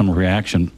some reaction.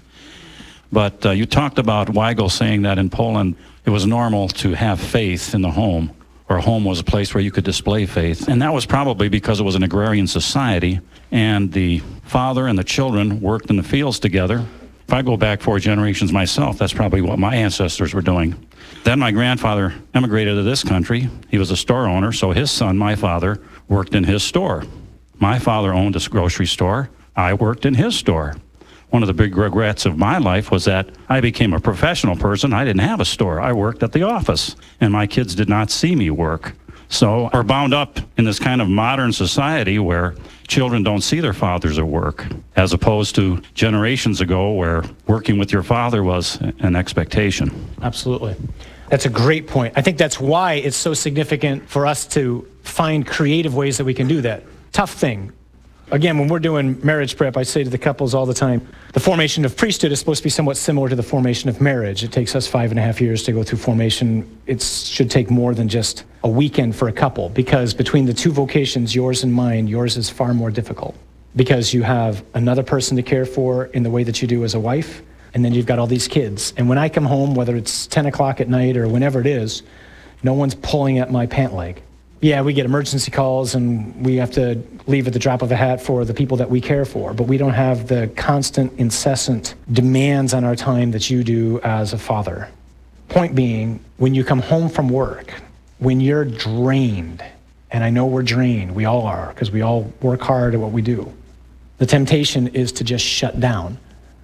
But you talked about Weigel saying that in Poland it was normal to have faith in the home, or a home was a place where you could display faith. And that was probably because it was an agrarian society, and the father and the children worked in the fields together. If I go back 4 generations myself, that's probably what my ancestors were doing. Then my grandfather emigrated to this country. He was a store owner, so his son, my father, worked in his store. My father owned a grocery store. I worked in his store. One of the big regrets of my life was that I became a professional person. I didn't have a store. I worked at the office, and my kids did not see me work. So we're bound up in this kind of modern society where children don't see their fathers at work, as opposed to generations ago where working with your father was an expectation. Absolutely. That's a great point. I think that's why it's so significant for us to find creative ways that we can do that. Tough thing. Again, when we're doing marriage prep, I say to the couples all the time, the formation of priesthood is supposed to be somewhat similar to the formation of marriage. It takes us 5.5 years to go through formation. It should take more than just a weekend for a couple, because between the two vocations, yours and mine, yours is far more difficult, because you have another person to care for in the way that you do as a wife, and then you've got all these kids. And when I come home, whether it's 10 o'clock at night or whenever it is, no one's pulling at my pant leg. Yeah, we get emergency calls and we have to leave at the drop of a hat for the people that we care for, but we don't have the constant, incessant demands on our time that you do as a father. Point being, when you come home from work, when you're drained, and I know we're drained, we all are, because we all work hard at what we do, the temptation is to just shut down.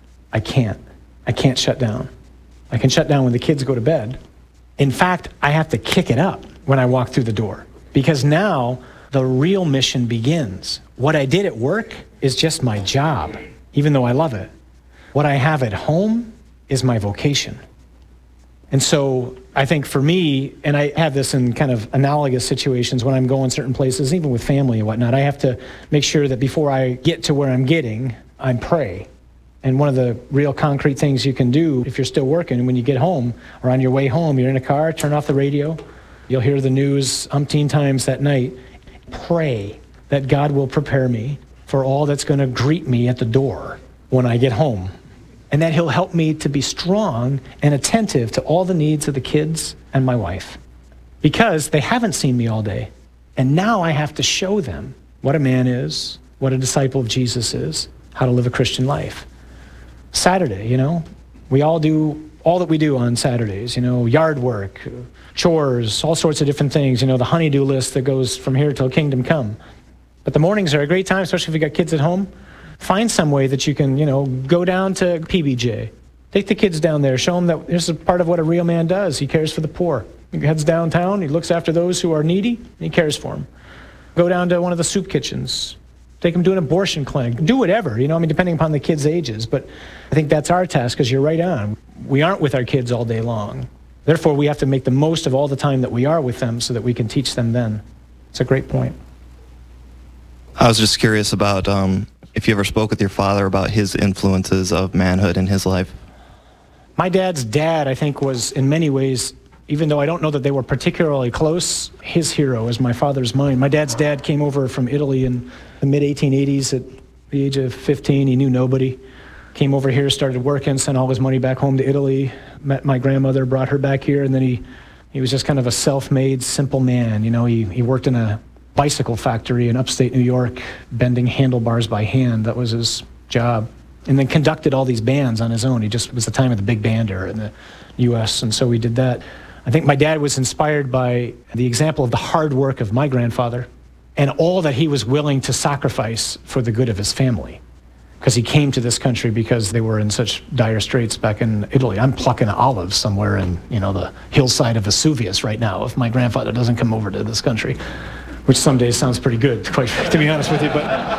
I can't shut down. I can shut down when the kids go to bed. In fact, I have to kick it up when I walk through the door, because now the real mission begins. What I did at work is just my job, even though I love it. What I have at home is my vocation. And so I think for me, and I have this in kind of analogous situations when I'm going certain places, even with family and whatnot, I have to make sure that before I get to where I'm getting, I pray. And one of the real concrete things you can do if you're still working, when you get home or on your way home, you're in a car, turn off the radio. You'll hear the news umpteen times that night. Pray that God will prepare me for all that's going to greet me at the door when I get home, and that he'll help me to be strong and attentive to all the needs of the kids and my wife, because they haven't seen me all day. And now I have to show them what a man is, what a disciple of Jesus is, how to live a Christian life. Saturday, we all do all that we do on Saturdays, yard work, chores, all sorts of different things, the honey-do list that goes from here till kingdom come. But the mornings are a great time, especially if you got kids at home. Find some way that you can, go down to PBJ. Take the kids down there, show them that this is part of what a real man does. He cares for the poor. He heads downtown, he looks after those who are needy, and he cares for them. Go down to one of the soup kitchens. Take them to an abortion clinic. Do whatever, depending upon the kids' ages. But I think that's our task, because you're right on. We aren't with our kids all day long. Therefore, we have to make the most of all the time that we are with them so that we can teach them then. It's a great point. I was just curious about if you ever spoke with your father about his influences of manhood in his life. My dad's dad, I think, was in many ways, even though I don't know that they were particularly close, his hero is my father's mine. My dad's dad came over from Italy in the mid-1880s at the age of 15. He knew nobody. Came over here, started working, sent all his money back home to Italy, met my grandmother, brought her back here, and then he was just kind of a self-made, simple man. He worked in a bicycle factory in upstate New York, bending handlebars by hand. That was his job. And then conducted all these bands on his own. It was the time of the big band era in the U.S., and so we did that. I think my dad was inspired by the example of the hard work of my grandfather and all that he was willing to sacrifice for the good of his family. Because he came to this country because they were in such dire straits back in Italy. I'm plucking olives somewhere in, the hillside of Vesuvius right now if my grandfather doesn't come over to this country, which some days sounds pretty good, to be honest with you.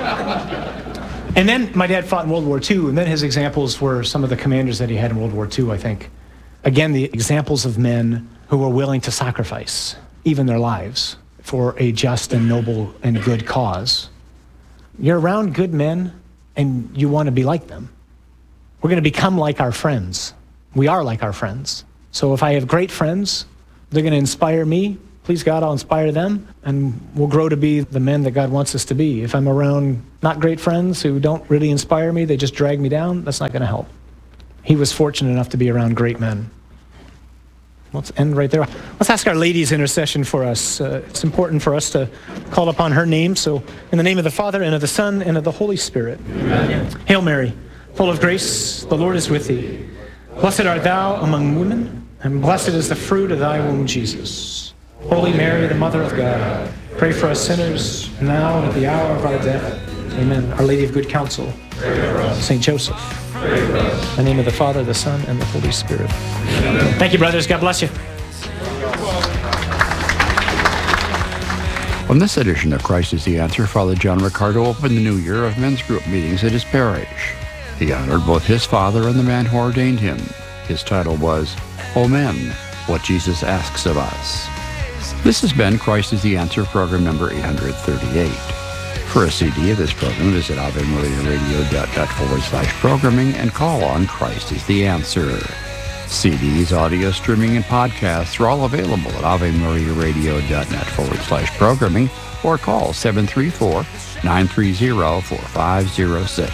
And then my dad fought in World War II, and then his examples were some of the commanders that he had in World War II, I think. Again, the examples of men who were willing to sacrifice even their lives for a just and noble and good cause. You're around good men, and you want to be like them. We're going to become like our friends. We are like our friends. So if I have great friends, they're going to inspire me please God, I'll inspire them, and we'll grow to be the men that God wants us to be. If I'm around not great friends who don't really inspire me, they just drag me down, that's not going to help. He was fortunate enough to be around great men. Let's end right there. Let's ask Our Lady's intercession for us. It's important for us to call upon her name. So, in the name of the Father, and of the Son, and of the Holy Spirit. Amen. Hail Mary, full of grace, the Lord is with thee. Blessed art thou among women, and blessed is the fruit of thy womb, Jesus. Holy Mary, the Mother of God, pray for us sinners, now and at the hour of our death. Amen. Our Lady of Good Counsel, St. Joseph. In the name of the Father, the Son, and the Holy Spirit. Thank you, brothers. God bless you. On this edition of Christ is the Answer, Father John Riccardo opened the new year of men's group meetings at his parish. He honored both his father and the man who ordained him. His title was, O Men, What Jesus Asks of Us. This has been Christ is the Answer, program number 838. For a CD of this program, visit AveMariaRadio.net/programming and call on Christ is the Answer. CDs, audio streaming, and podcasts are all available at AveMariaRadio.net/programming or call 734-930-4506.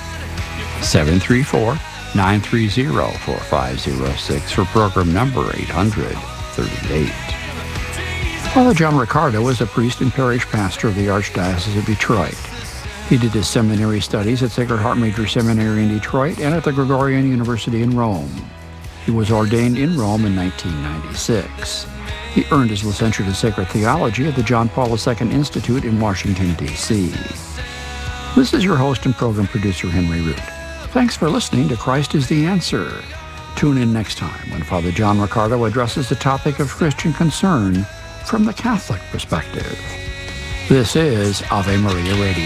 734-930-4506 for program number 838. Father John Riccardo is a priest and parish pastor of the Archdiocese of Detroit. He did his seminary studies at Sacred Heart Major Seminary in Detroit and at the Gregorian University in Rome. He was ordained in Rome in 1996. He earned his licentiate in sacred theology at the John Paul II Institute in Washington, D.C. This is your host and program producer, Henry Root. Thanks for listening to Christ is the Answer. Tune in next time when Father John Riccardo addresses the topic of Christian concern from the Catholic perspective. This is Ave Maria Radio.